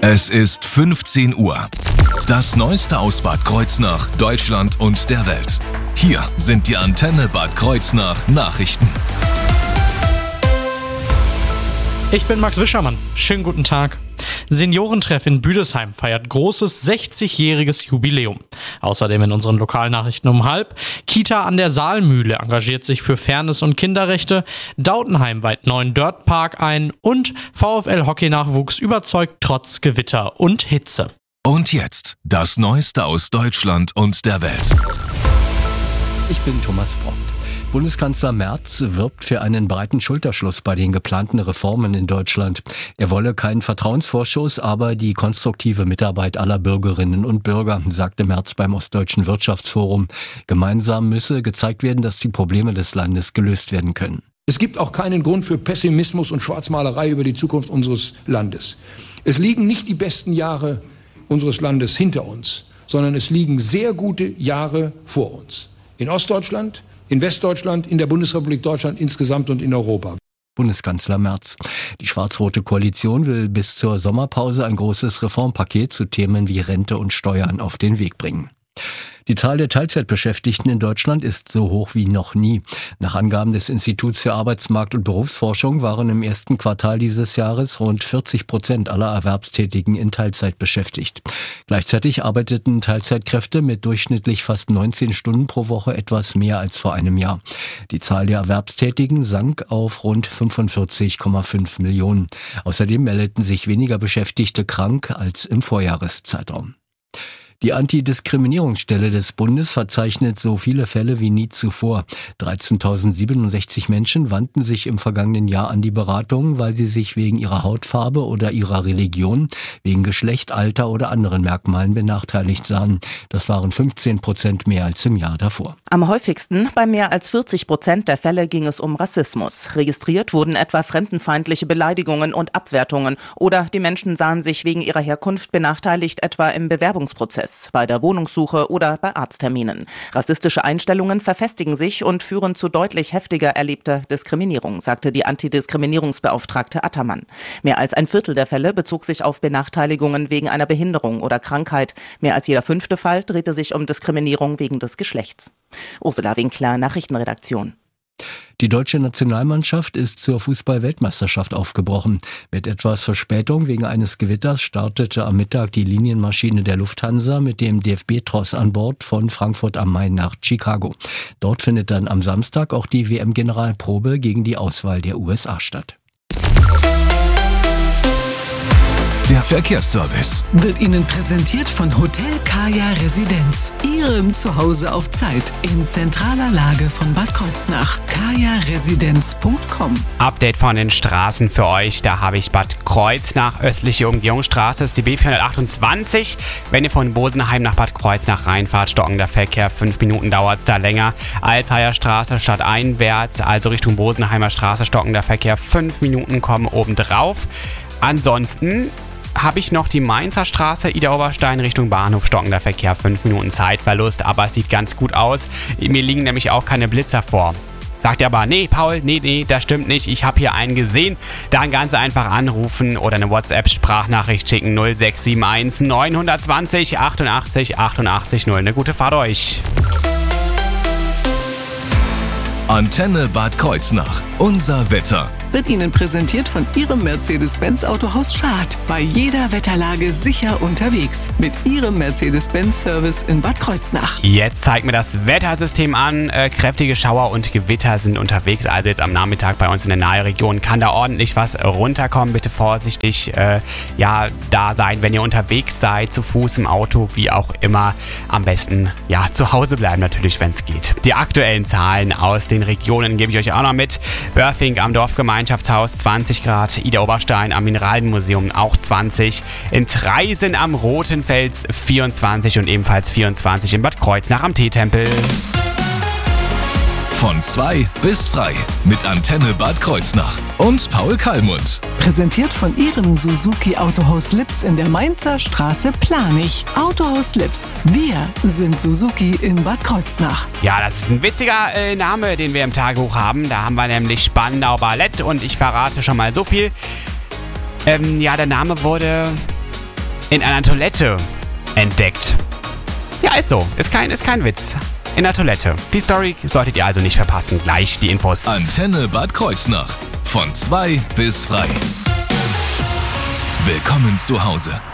Es ist 15 Uhr. Das Neueste aus Bad Kreuznach, Deutschland und der Welt. Hier sind die Antenne Bad Kreuznach Nachrichten. Ich bin Max Wischermann. Schönen guten Tag. Seniorentreff in Büdesheim feiert großes 60-jähriges Jubiläum. Außerdem in unseren Lokalnachrichten um 12:30. Kita an der Saalmühle engagiert sich für Fairness und Kinderrechte. Dautenheim weiht neuen Dirtpark ein. Und VfL-Hockey-Nachwuchs überzeugt trotz Gewitter und Hitze. Und jetzt das Neueste aus Deutschland und der Welt. Ich bin Thomas Bront. Bundeskanzler Merz wirbt für einen breiten Schulterschluss bei den geplanten Reformen in Deutschland. Er wolle keinen Vertrauensvorschuss, aber die konstruktive Mitarbeit aller Bürgerinnen und Bürger, sagte Merz beim Ostdeutschen Wirtschaftsforum. Gemeinsam müsse gezeigt werden, dass die Probleme des Landes gelöst werden können. Es gibt auch keinen Grund für Pessimismus und Schwarzmalerei über die Zukunft unseres Landes. Es liegen nicht die besten Jahre unseres Landes hinter uns, sondern es liegen sehr gute Jahre vor uns. In Ostdeutschland, in Westdeutschland, in der Bundesrepublik Deutschland insgesamt und in Europa. Bundeskanzler Merz. Die schwarz-rote Koalition will bis zur Sommerpause ein großes Reformpaket zu Themen wie Rente und Steuern auf den Weg bringen. Die Zahl der Teilzeitbeschäftigten in Deutschland ist so hoch wie noch nie. Nach Angaben des Instituts für Arbeitsmarkt- und Berufsforschung waren im ersten Quartal dieses Jahres rund 40% aller Erwerbstätigen in Teilzeit beschäftigt. Gleichzeitig arbeiteten Teilzeitkräfte mit durchschnittlich fast 19 Stunden pro Woche etwas mehr als vor einem Jahr. Die Zahl der Erwerbstätigen sank auf rund 45,5 Millionen. Außerdem meldeten sich weniger Beschäftigte krank als im Vorjahreszeitraum. Die Antidiskriminierungsstelle des Bundes verzeichnet so viele Fälle wie nie zuvor. 13.067 Menschen wandten sich im vergangenen Jahr an die Beratung, weil sie sich wegen ihrer Hautfarbe oder ihrer Religion, wegen Geschlecht, Alter oder anderen Merkmalen benachteiligt sahen. Das waren 15% mehr als im Jahr davor. Am häufigsten, bei mehr als 40% der Fälle, ging es um Rassismus. Registriert wurden etwa fremdenfeindliche Beleidigungen und Abwertungen oder die Menschen sahen sich wegen ihrer Herkunft benachteiligt, etwa im Bewerbungsprozess, bei der Wohnungssuche oder bei Arztterminen. Rassistische Einstellungen verfestigen sich und führen zu deutlich heftiger erlebter Diskriminierung, sagte die Antidiskriminierungsbeauftragte Attermann. Mehr als ein Viertel der Fälle bezog sich auf Benachteiligungen wegen einer Behinderung oder Krankheit. Mehr als jeder 5. Fall drehte sich um Diskriminierung wegen des Geschlechts. Ursula Winkler, Nachrichtenredaktion. Die deutsche Nationalmannschaft ist zur Fußball-Weltmeisterschaft aufgebrochen. Mit etwas Verspätung wegen eines Gewitters startete am Mittag die Linienmaschine der Lufthansa mit dem DFB-Tross an Bord von Frankfurt am Main nach Chicago. Dort findet dann am Samstag auch die WM-Generalprobe gegen die Auswahl der USA statt. Der Verkehrsservice wird Ihnen präsentiert von Hotel Kaya Residenz. Ihrem Zuhause auf Zeit in zentraler Lage von Bad Kreuznach. kajaresidenz.com. Update von den Straßen für euch. Da habe ich Bad Kreuznach, östliche Umgehungsstraße, ist die B428. Wenn ihr von Bosenheim nach Bad Kreuznach reinfahrt, stockender Verkehr. 5 Minuten dauert es da länger. Alzheimer Straße stadteinwärts, also Richtung Bosenheimer Straße, stockender Verkehr. 5 Minuten kommen obendrauf. Ansonsten habe ich noch die Mainzer Straße, Idar-Oberstein Richtung Bahnhof, stockender Verkehr, 5 Minuten Zeitverlust, aber es sieht ganz gut aus. Mir liegen nämlich auch keine Blitzer vor. Sagt ihr aber, nee, Paul, nee, das stimmt nicht, ich habe hier einen gesehen. Dann ganz einfach anrufen oder eine WhatsApp-Sprachnachricht schicken, 0671 920 88 88 0. Eine gute Fahrt euch. Antenne Bad Kreuznach. Unser Wetter. Wird Ihnen präsentiert von Ihrem Mercedes-Benz Autohaus Schad. Bei jeder Wetterlage sicher unterwegs. Mit Ihrem Mercedes-Benz-Service in Bad Kreuznach. Jetzt zeigt mir das Wettersystem an. Kräftige Schauer und Gewitter sind unterwegs. Also jetzt am Nachmittag bei uns in der Nahregion kann da ordentlich was runterkommen. Bitte vorsichtig da sein, wenn ihr unterwegs seid, zu Fuß, im Auto, wie auch immer. Am besten zu Hause bleiben natürlich, wenn es geht. Die aktuellen Zahlen aus den Regionen gebe ich euch auch noch mit. Börfing am Dorfgemeinschaftshaus 20 Grad, Idar-Oberstein am Mineralmuseum auch 20, in Traisen am Rotenfels 24 und ebenfalls 24 in Bad Kreuznach am Teetempel. Von 2 bis frei mit Antenne Bad Kreuznach und Paul Kallmund. Präsentiert von Ihrem Suzuki Autohaus Lips in der Mainzer Straße Planich. Autohaus Lips. Wir sind Suzuki in Bad Kreuznach. Ja, das ist ein witziger Name, den wir im Tagebuch haben. Da haben wir nämlich Spandau Ballett und ich verrate schon mal so viel. Der Name wurde in einer Toilette entdeckt. Ja, ist so. Ist kein Witz. In der Toilette. Die Story solltet ihr also nicht verpassen. Gleich die Infos. Antenne Bad Kreuznach. Von 2 bis frei. Willkommen zu Hause.